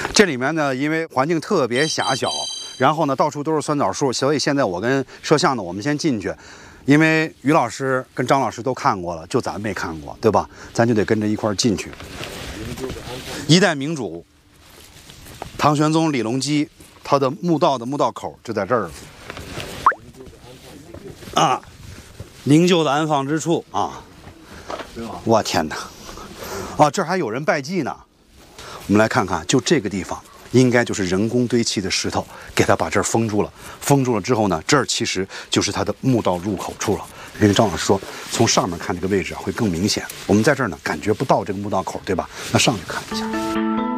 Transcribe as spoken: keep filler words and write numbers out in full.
这里面呢，因为环境特别狭小，然后呢到处都是酸枣树，所以现在我跟摄像呢，我们先进去，因为于老师跟张老师都看过了，就咱没看过，对吧？咱就得跟着一块儿进去。一代明主唐玄宗李隆基，他的墓道的墓道口就在这儿啊，灵柩的安放之处啊。我天哪！啊，这儿还有人拜祭呢。我们来看看，就这个地方，应该就是人工堆砌的石头，给它把这儿封住了。封住了之后呢，这儿其实就是它的墓道入口处了。因为张老师说，从上面看这个位置啊会更明显。我们在这儿呢，感觉不到这个墓道口，对吧？那上去看一下。